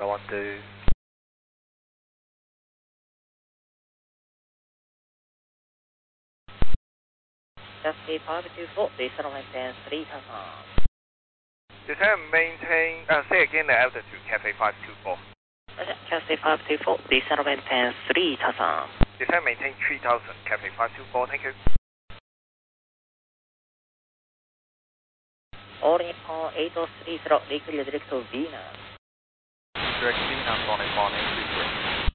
112. Taxi 524, descend maintain 3000. Descend maintain, say again the altitude, Cafe 524. Taxi 524, descend maintain 3000. Descend maintain 3000, Cafe 524, thank you. All Nippon 8030, decrease direct to Venus. Direct Venus, 181, 823.